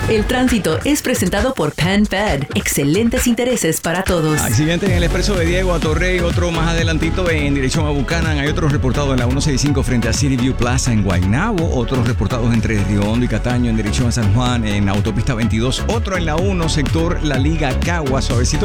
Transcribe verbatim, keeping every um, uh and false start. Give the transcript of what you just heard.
El tránsito es presentado por PenFed. Excelentes intereses para todos. Accidente en el expreso de Diego a Torrey, otro más adelantito en dirección a Buchanan. Hay otros reportados en la ciento sesenta y cinco frente a City View Plaza en Guaynabo. Otros reportados entre Río Hondo y Cataño en dirección a San Juan en autopista veintidós. Otro en la uno, sector La Liga Caguas. Suavecito